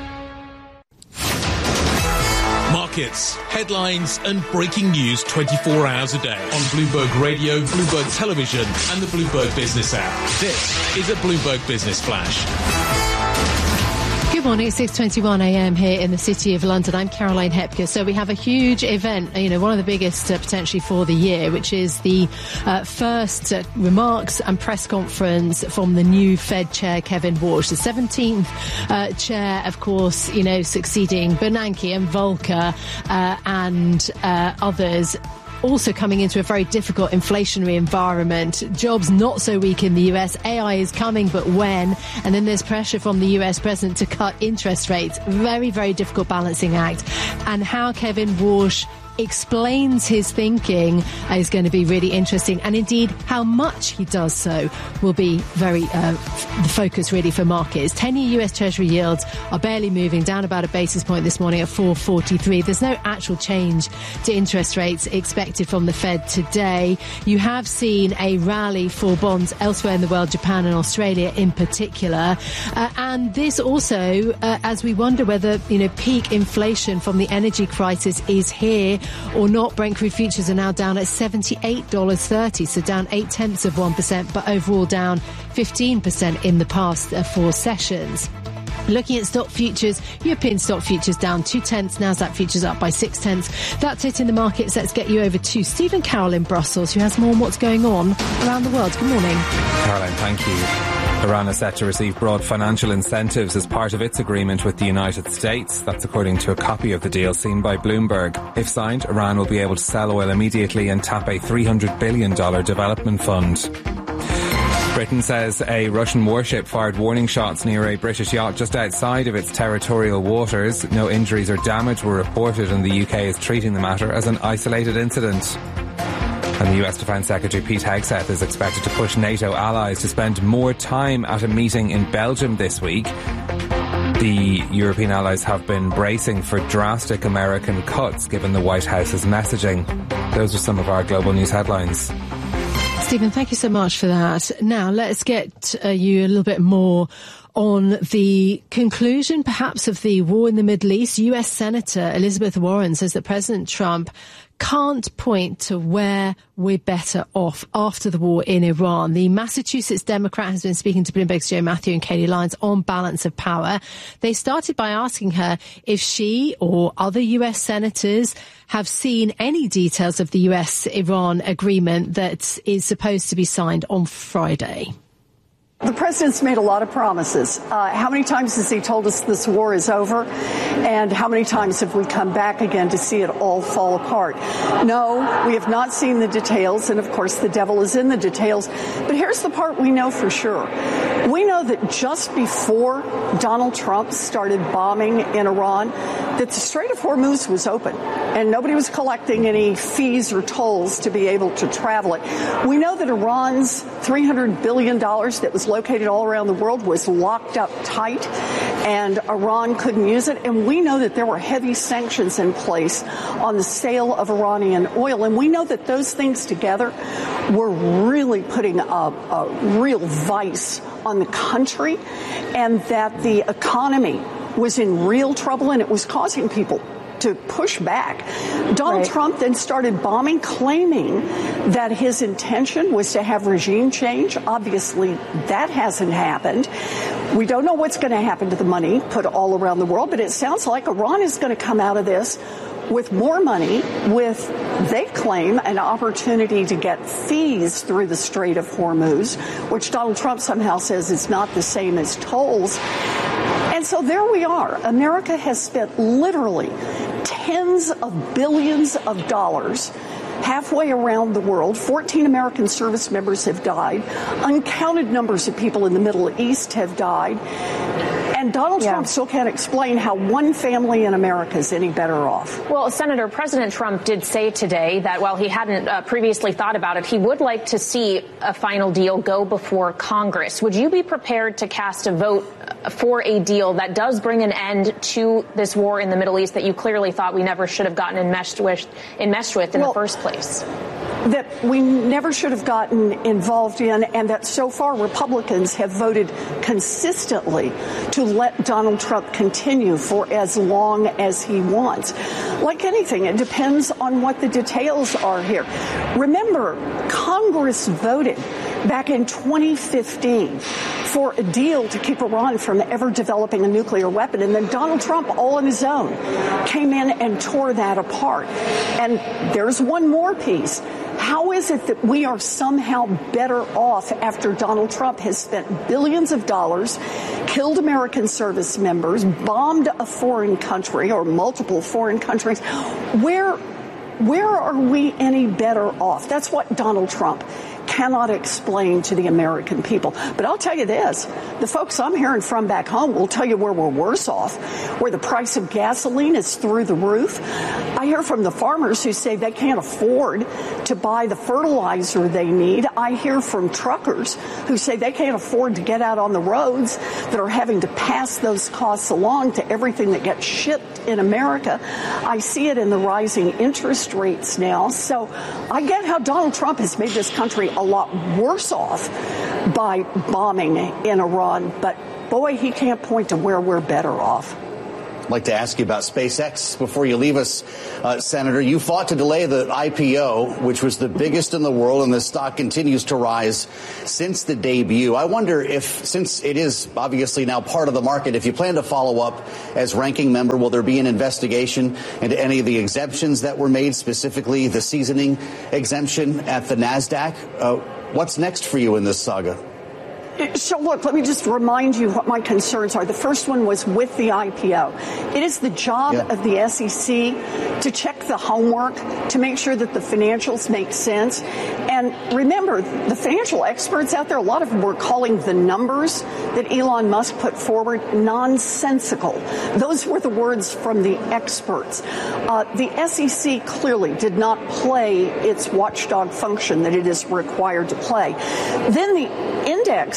Markets, headlines and breaking news twenty-four hours a day on Bloomberg Radio, Bloomberg Television and the Bloomberg Business app. This is a Bloomberg Business Flash. Good morning, it's six twenty-one a.m. here in the City of London. I'm Caroline Hepker. So we have a huge event, you know, one of the biggest uh, potentially for the year, which is the uh, first uh, remarks and press conference from the new Fed Chair, Kevin Warsh, the seventeenth uh, chair, of course, you know, succeeding Bernanke and Volcker uh, and uh, others. Also coming into a very difficult inflationary environment. Jobs not so weak in the U S. A I is coming, but when? And then there's pressure from the U S president to cut interest rates. Very, very difficult balancing act. And how Kevin Warsh explains his thinking is going to be really interesting, and indeed how much he does so will be very uh, f- the focus really for markets. ten-year U S Treasury yields are barely moving, down about a basis point this morning at four forty-three. There's no actual change to interest rates expected from the Fed today. You have seen a rally for bonds elsewhere in the world, Japan and Australia in particular, uh, and this also uh, as we wonder whether, you know, peak inflation from the energy crisis is here or not. Brent crude futures are now down at seventy-eight dollars thirty, so down eight tenths of one percent, but overall down fifteen percent in the past uh, four sessions. Looking at stock futures, European stock futures down two tenths, Nasdaq futures up by six tenths. That's it in the markets. Let's get you over to Stephen Carroll in Brussels, who has more on what's going on around the world. Good morning. Caroline, thank you. Iran is set to receive broad financial incentives as part of its agreement with the United States. That's according to a copy of the deal seen by Bloomberg. If signed, Iran will be able to sell oil immediately and tap a three hundred billion dollars development fund. Britain says a Russian warship fired warning shots near a British yacht just outside of its territorial waters. No injuries or damage were reported, and the U K is treating the matter as an isolated incident. And the U S Defence Secretary Pete Hegseth is expected to push NATO allies to spend more time at a meeting in Belgium this week. The European allies have been bracing for drastic American cuts given the White House's messaging. Those are some of our global news headlines. Stephen, thank you so much for that. Now, let's get uh, you a little bit more on the conclusion, perhaps, of the war in the Middle East. U S Senator Elizabeth Warren says that President Trump can't point to where we're better off after the war in Iran. The Massachusetts Democrat has been speaking to Bloomberg's Joe Matthew and Katie Lyons on balance of power. They started by asking her if she or other U S senators have seen any details of the U S-Iran agreement that is supposed to be signed on Friday. The president's made a lot of promises. Uh, how many times has he told us this war is over? And how many times have we come back again to see it all fall apart? No, we have not seen the details. And of course, the devil is in the details. But here's the part we know for sure. We know that just before Donald Trump started bombing in Iran, that the Strait of Hormuz was open and nobody was collecting any fees or tolls to be able to travel it. We know that Iran's three hundred billion dollars that was located all around the world was locked up tight and Iran couldn't use it. And we know that there were heavy sanctions in place on the sale of Iranian oil. And we know that those things together were really putting a, a real vice on the country and that the economy was in real trouble and it was causing people to push back. Donald right. Trump then started bombing, claiming that his intention was to have regime change. Obviously, that hasn't happened. We don't know what's going to happen to the money put all around the world, but it sounds like Iran is going to come out of this with more money, with, they claim, an opportunity to get fees through the Strait of Hormuz, which Donald Trump somehow says is not the same as tolls. And so there we are. America has spent literally tens of billions of dollars halfway around the world. fourteen American service members have died. Uncounted numbers of people in the Middle East have died. And Donald yeah. Trump still can't explain how one family in America is any better off. Well, Senator, President Trump did say today that while he hadn't uh, previously thought about it, he would like to see a final deal go before Congress. Would you be prepared to cast a vote for a deal that does bring an end to this war in the Middle East that you clearly thought we never should have gotten enmeshed with, enmeshed with in well, the first place? That we never should have gotten involved in, and that so far Republicans have voted consistently to let Donald Trump continue for as long as he wants. Like anything, it depends on what the details are here. Remember, Congress voted back in twenty fifteen for a deal to keep Iran from ever developing a nuclear weapon. And then Donald Trump, all on his own, came in and tore that apart. And there's one more piece. How is it that we are somehow better off after Donald Trump has spent billions of dollars, killed American service members, bombed a foreign country or multiple foreign countries? Where, where are we any better off? That's what Donald Trump cannot explain to the American people. But I'll tell you this, the folks I'm hearing from back home will tell you where we're worse off, where the price of gasoline is through the roof. I hear from the farmers who say they can't afford to buy the fertilizer they need. I hear from truckers who say they can't afford to get out on the roads, that are having to pass those costs along to everything that gets shipped in America. I see it in the rising interest rates now. So I get how Donald Trump has made this country a lot worse off by bombing in Iran, but boy, he can't point to where we're better off. I'd like to ask you about SpaceX before you leave us, uh, Senator. You fought to delay the I P O, which was the biggest in the world, and the stock continues to rise since the debut. I wonder if, since it is obviously now part of the market, if you plan to follow up as ranking member, will there be an investigation into any of the exemptions that were made, specifically the seasoning exemption at the NASDAQ? Uh, what's next for you in this saga? So, look, let me just remind you what my concerns are. The first one was with the I P O. It is the job yeah. of the S E C to check the homework, to make sure that the financials make sense. And remember, the financial experts out there, a lot of them were calling the numbers that Elon Musk put forward nonsensical. Those were the words from the experts. Uh, the S E C clearly did not play its watchdog function that it is required to play. Then the index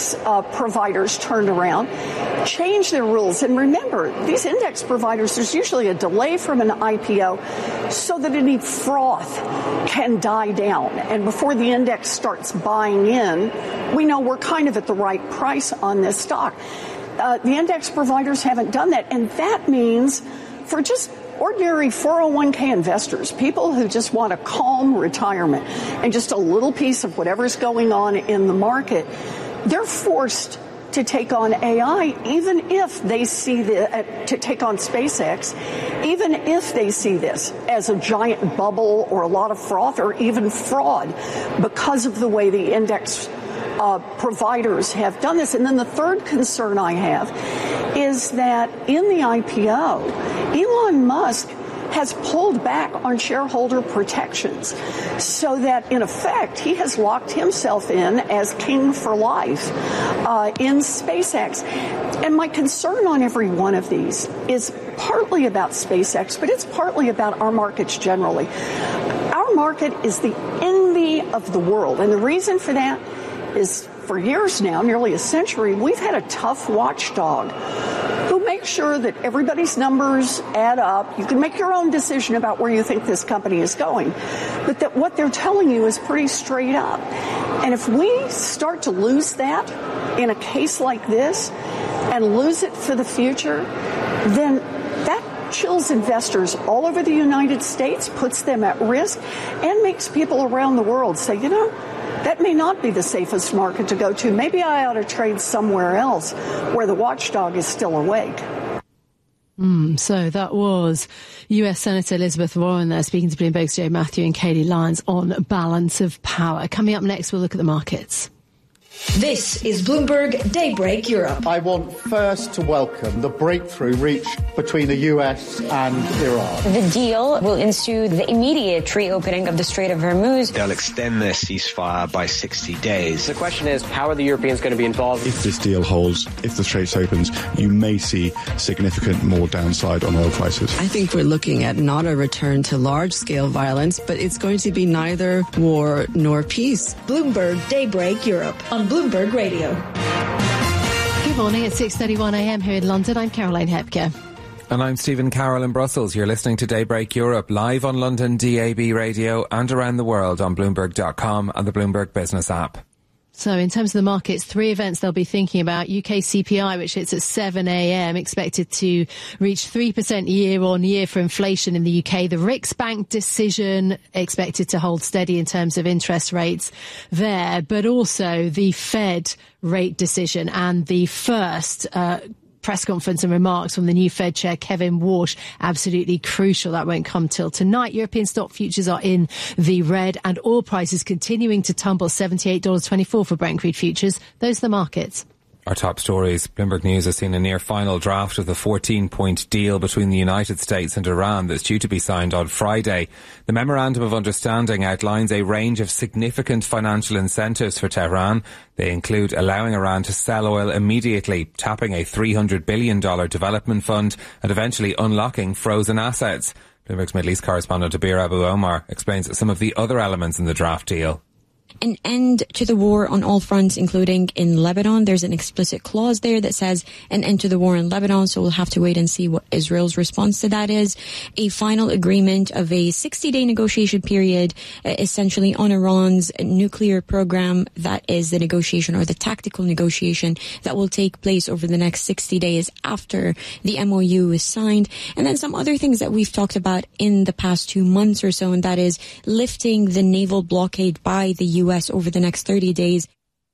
index uh, providers turned around, changed their rules. And remember, these index providers, there's usually a delay from an I P O so that any froth can die down. And before the index starts buying in, we know we're kind of at the right price on this stock. Uh, the index providers haven't done that. And that means for just ordinary four oh one k investors, people who just want a calm retirement and just a little piece of whatever's going on in the market, they're forced to take on A I, even if they see the, uh, to take on SpaceX, even if they see this as a giant bubble or a lot of froth or even fraud because of the way the index Uh, providers have done this. And then the third concern I have is that in the I P O, Elon Musk has pulled back on shareholder protections so that, in effect, he has locked himself in as king for life uh, in SpaceX. And my concern on every one of these is partly about SpaceX, but it's partly about our markets generally. Our market is the envy of the world. And the reason for that is for years now, nearly a century, we've had a tough watchdog who makes sure that everybody's numbers add up. You can make your own decision about where you think this company is going, but that what they're telling you is pretty straight up. And if we start to lose that in a case like this and lose it for the future, then that chills investors all over the United States, puts them at risk, and makes people around the world say, you know, that may not be the safest market to go to. Maybe I ought to trade somewhere else where the watchdog is still awake. Mm, so that was U S Senator Elizabeth Warren there speaking to Bloomberg's Joe Matthew and Katie Lyons on balance of power. Coming up next, we'll look at the markets. This is Bloomberg Daybreak Europe. I want first to welcome the breakthrough reached between the U S and Iran. The deal will ensue the immediate reopening of the Strait of Hormuz. They'll extend their ceasefire by sixty days. The question is, how are the Europeans going to be involved? If this deal holds, if the Straits opens, you may see significant more downside on oil prices. I think we're looking at not a return to large-scale violence, but it's going to be neither war nor peace. Bloomberg Daybreak Europe on Bloomberg Radio. Good morning. It's six thirty-one a.m. here in London. I'm Caroline Hepker. And I'm Stephen Carroll in Brussels. You're listening to Daybreak Europe live on London D A B radio and around the world on Bloomberg dot com and the Bloomberg Business app. So in terms of the markets, three events they'll be thinking about. U K C P I, which hits at seven a.m., expected to reach three percent year on year for inflation in the U K. The Riksbank decision expected to hold steady in terms of interest rates there, but also the Fed rate decision and the first uh press conference and remarks from the new Fed chair, Kevin Warsh, absolutely crucial. That won't come till tonight. European stock futures are in the red and oil prices continuing to tumble, seventy-eight dollars twenty-four for Brent crude futures. Those are the markets. Our top stories. Bloomberg News has seen a near final draft of the fourteen-point deal between the United States and Iran that's due to be signed on Friday. The Memorandum of Understanding outlines a range of significant financial incentives for Tehran. They include allowing Iran to sell oil immediately, tapping a three hundred billion dollars development fund, and eventually unlocking frozen assets. Bloomberg's Middle East correspondent Abir Abu Omar explains some of the other elements in the draft deal. An end to the war on all fronts, including in Lebanon. There's an explicit clause there that says an end to the war in Lebanon, so we'll have to wait and see what Israel's response to that is. A final agreement of a sixty-day negotiation period, uh, essentially on Iran's nuclear program. That is the negotiation or the tactical negotiation that will take place over the next sixty days after the M O U is signed. And then some other things that we've talked about in the past two months or so, and that is lifting the naval blockade by the U S over the next thirty days.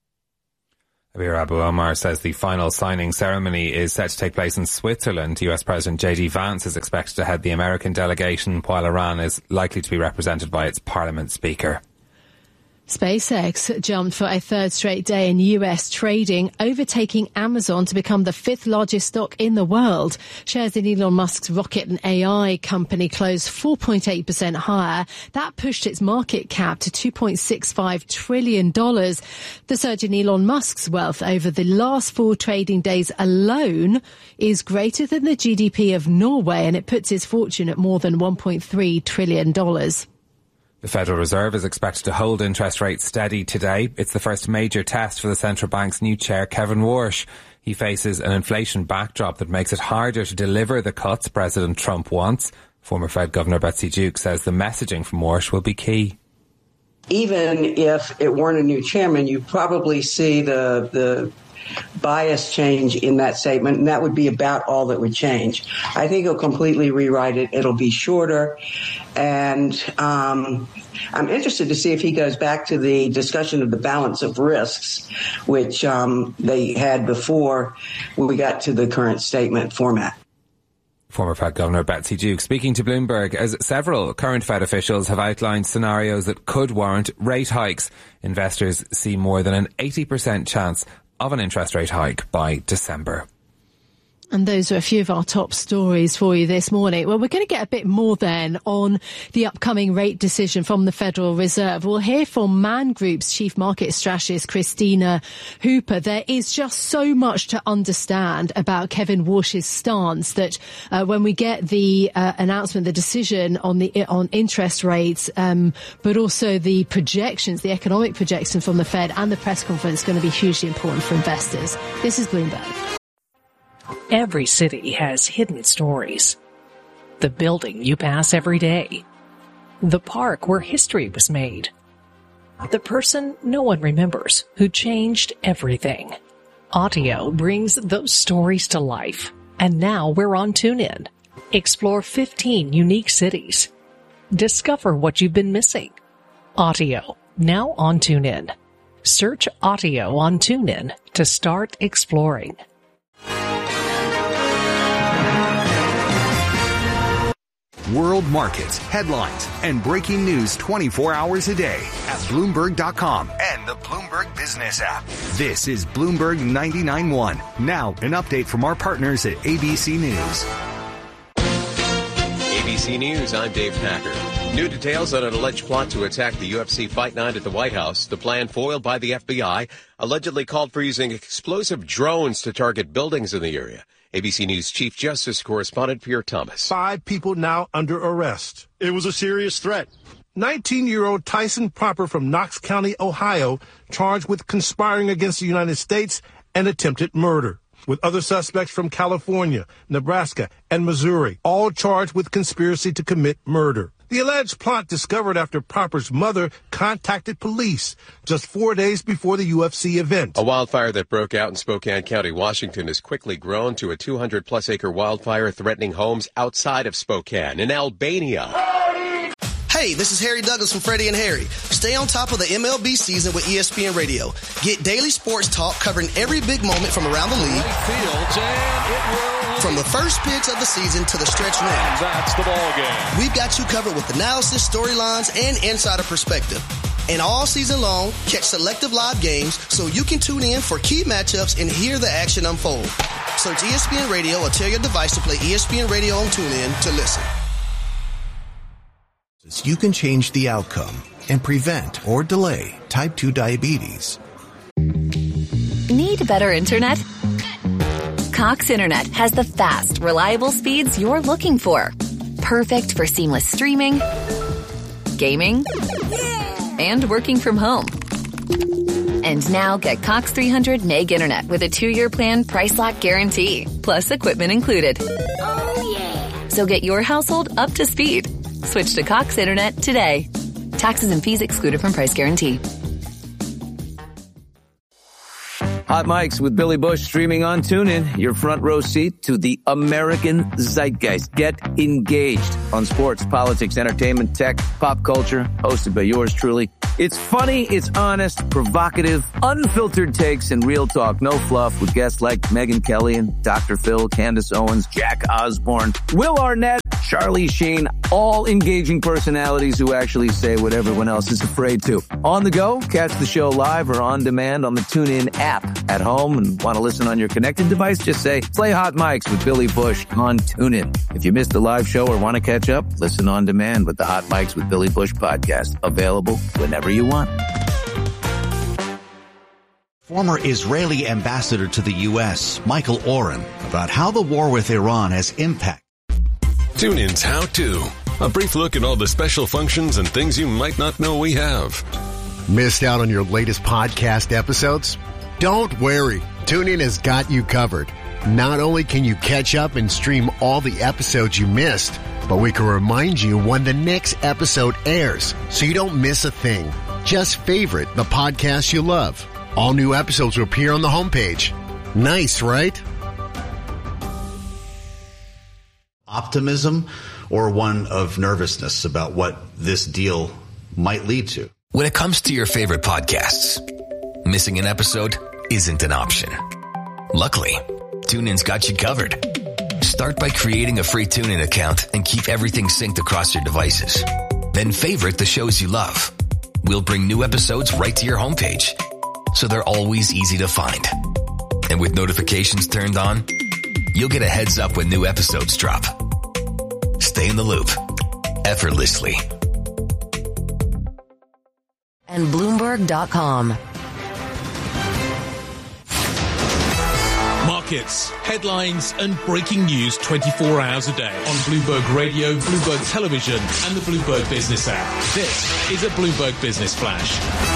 Abir Abu Omar says the final signing ceremony is set to take place in Switzerland. U S President J D Vance is expected to head the American delegation, while Iran is likely to be represented by its parliament speaker. SpaceX jumped for a third straight day in U S trading, overtaking Amazon to become the fifth largest stock in the world. Shares in Elon Musk's rocket and A I company closed four point eight percent higher. That pushed its market cap to two point six five trillion dollars. The surge in Elon Musk's wealth over the last four trading days alone is greater than the G D P of Norway, and it puts his fortune at more than one point three trillion dollars. The Federal Reserve is expected to hold interest rates steady today. It's the first major test for the central bank's new chair, Kevin Warsh. He faces an inflation backdrop that makes it harder to deliver the cuts President Trump wants. Former Fed Governor Betsy Duke says the messaging from Warsh will be key. Even if it weren't a new chairman, you probably see the the bias change in that statement, and that would be about all that would change. I think he'll completely rewrite it. It'll be shorter, and um, I'm interested to see if he goes back to the discussion of the balance of risks, which um, they had before we got to the current statement format. Former Fed Governor Betsy Duke speaking to Bloomberg as several current Fed officials have outlined scenarios that could warrant rate hikes. Investors see more than an eighty percent chance of an interest rate hike by December. And those are a few of our top stories for you this morning. Well, we're going to get a bit more then on the upcoming rate decision from the Federal Reserve. We'll hear from Man Group's Chief Market Strategist, Christina Hooper. There is just so much to understand about Kevin Warsh's stance that uh, when we get the uh, announcement, the decision on the on interest rates, um, but also the projections, the economic projections from the Fed and the press conference, going to be hugely important for investors. This is Bloomberg. Every city has hidden stories. The building you pass every day. The park where history was made. The person no one remembers who changed everything. Audio brings those stories to life. And now we're on TuneIn. Explore fifteen unique cities. Discover what you've been missing. Audio, now on TuneIn. Search Audio on TuneIn to start exploring. World markets, headlines, and breaking news twenty-four hours a day at Bloomberg dot com and the Bloomberg Business app. This is Bloomberg ninety-nine point one. Now, an update from our partners at A B C News. A B C News, I'm Dave Packer. New details on an alleged plot to attack the U F C Fight Night at the White House. The plan, foiled by the F B I, allegedly called for using explosive drones to target buildings in the area. A B C News Chief Justice Correspondent Pierre Thomas. Five people now under arrest. It was a serious threat. nineteen-year-old Tyson Proper from Knox County, Ohio, charged with conspiring against the United States and attempted murder, with other suspects from California, Nebraska, and Missouri, all charged with conspiracy to commit murder. The alleged plot discovered after Proper's mother contacted police just four days before the U F C event. A wildfire that broke out in Spokane County, Washington, has quickly grown to a two hundred plus acre wildfire threatening homes outside of Spokane. In Albania. Hey, this is Harry Douglas from Freddie and Harry. Stay on top of the M L B season with E S P N Radio. Get daily sports talk covering every big moment from around the league. Fields, and it will from the first pitch of the season to the stretch run. That's the ball game. We've got you covered with analysis, storylines, and insider perspective. And all season long, catch selective live games so you can tune in for key matchups and hear the action unfold. Search E S P N Radio or tell your device to play E S P N Radio on TuneIn to listen. You can change the outcome and prevent or delay type two diabetes. Need better internet? Cox Internet has the fast, reliable speeds you're looking for. Perfect for seamless streaming, gaming, and working from home. And now get Cox three hundred meg internet with a two-year plan price lock guarantee, plus equipment included. Oh, yeah. So get your household up to speed. Switch to Cox Internet today. Taxes and fees excluded from price guarantee. Hot Mics with Billy Bush streaming on TuneIn. Your front row seat to the American zeitgeist. Get engaged on sports, politics, entertainment, tech, pop culture. Hosted by yours truly. It's funny, it's honest, provocative, unfiltered takes, and real talk. No fluff with guests like Megyn Kelly and Doctor Phil, Candace Owens, Jack Osborne, Will Arnett, Charlie Sheen, all engaging personalities who actually say what everyone else is afraid to. On the go, catch the show live or on demand on the TuneIn app. At home and want to listen on your connected device, just say, play Hot Mics with Billy Bush on TuneIn. If you missed the live show or want to catch up, listen on demand with the Hot Mics with Billy Bush podcast. Available whenever you want. Former Israeli ambassador to the U S, Michael Oren, about how the war with Iran has impacted. TuneIn's How To. A brief look at all the special functions and things you might not know we have. Missed out on your latest podcast episodes? Don't worry. TuneIn has got you covered. Not only can you catch up and stream all the episodes you missed, but we can remind you when the next episode airs so you don't miss a thing. Just favorite the podcast you love. All new episodes will appear on the homepage. Nice, right? Optimism or one of nervousness about what this deal might lead to? When it comes to your favorite podcasts, missing an episode isn't an option. Luckily, TuneIn's got you covered. Start by creating a free TuneIn account and keep everything synced across your devices. Then favorite the shows you love. We'll bring new episodes right to your homepage, so they're always easy to find. And with notifications turned on, you'll get a heads up when new episodes drop. Stay in the loop, effortlessly. And Bloomberg dot com. Markets, headlines and breaking news twenty-four hours a day on Bloomberg Radio, Bloomberg Television and the Bloomberg Business app. This is a Bloomberg Business Flash.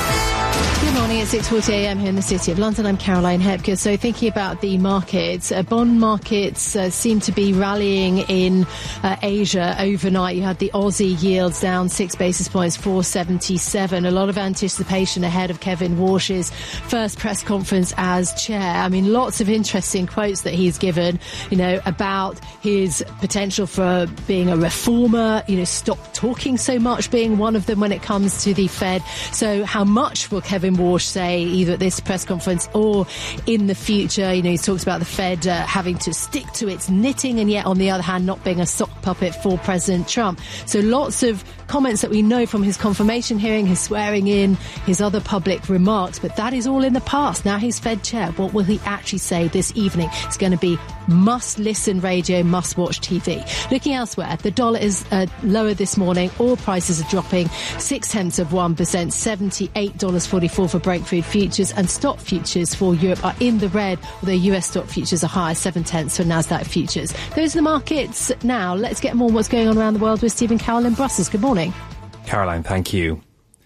Good morning at six forty a m here in the City of London. I'm Caroline Hepker. So thinking about the markets, uh, bond markets uh, seem to be rallying in uh, Asia overnight. You had the Aussie yields down six basis points, four seventy-seven. A lot of anticipation ahead of Kevin Warsh's first press conference as chair. I mean, lots of interesting quotes that he's given, you know, about his potential for being a reformer, you know, stop talking so much being one of them when it comes to the Fed. So how much will Kevin Warsh say either at this press conference or in the future? You know, he talks about the Fed uh, having to stick to its knitting and yet on the other hand not being a sock puppet for President Trump. So lots of comments that we know from his confirmation hearing, his swearing in, his other public remarks, but that is all in the past. Now he's Fed chair. What will he actually say this evening? It's going to be must listen radio, must watch T V. Looking elsewhere, the dollar is uh, lower this morning. Oil prices are dropping six tenths of one percent, seventy-eight dollars forty-four for Brent crude futures, and stock futures for Europe are in the red, although U S stock futures are higher, seven tenths for Nasdaq futures. Those are the markets now. Let's get more on what's going on around the world with Stephen Carroll in Brussels. Good morning. Caroline, thank you.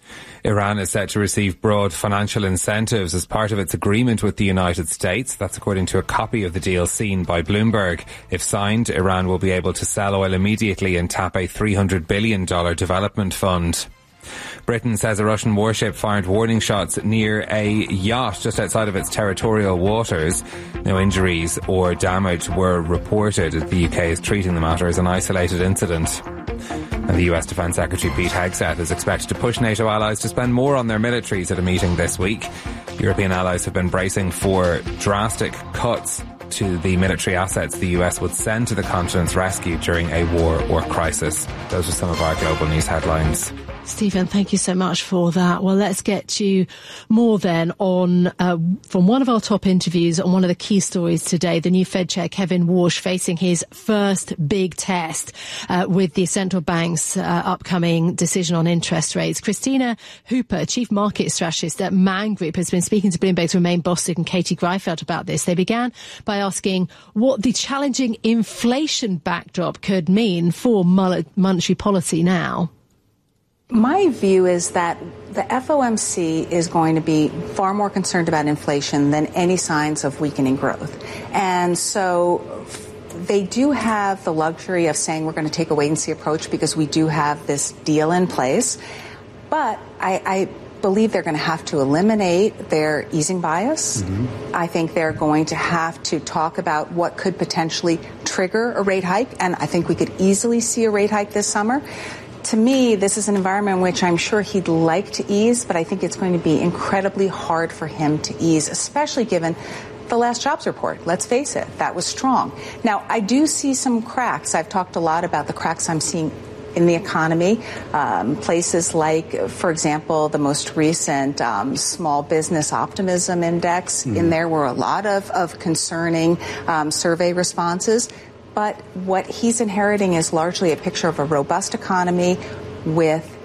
Iran is set to receive broad financial incentives as part of its agreement with the United States. That's according to a copy of the deal seen by Bloomberg. If signed, Iran will be able to sell oil immediately and tap a three hundred billion dollars development fund. Britain says a Russian warship fired warning shots near a yacht just outside of its territorial waters. No injuries or damage were reported. The U K is treating the matter as an isolated incident. And the U S Defence Secretary Pete Hegseth is expected to push NATO allies to spend more on their militaries at a meeting this week. European allies have been bracing for drastic cuts to the military assets the U S would send to the continent's rescue during a war or crisis. Those are some of our global news headlines. Stephen, thank you so much for that. Well, let's get to more then on uh, from one of our top interviews on one of the key stories today, the new Fed chair, Kevin Warsh, facing his first big test uh, with the central bank's uh, upcoming decision on interest rates. Christina Hooper, chief market strategist at Man Group, has been speaking to Bloomberg's Romain Bostic and Katie Greifeld about this. They began by asking what the challenging inflation backdrop could mean for monetary policy now. My view is that the F O M C is going to be far more concerned about inflation than any signs of weakening growth. And so they do have the luxury of saying we're going to take a wait-and-see approach because we do have this deal in place. But I, I believe they're going to have to eliminate their easing bias. Mm-hmm. I think they're going to have to talk about what could potentially trigger a rate hike, and I think we could easily see a rate hike this summer. To me, this is an environment in which I'm sure he'd like to ease, but I think it's going to be incredibly hard for him to ease, especially given the last jobs report. Let's face it, that was strong. Now, I do see some cracks. I've talked a lot about the cracks I'm seeing in the economy. Um, places like, for example, the most recent um, small business optimism index. Mm-hmm. In there were a lot of, of concerning um, survey responses. But what he's inheriting is largely a picture of a robust economy with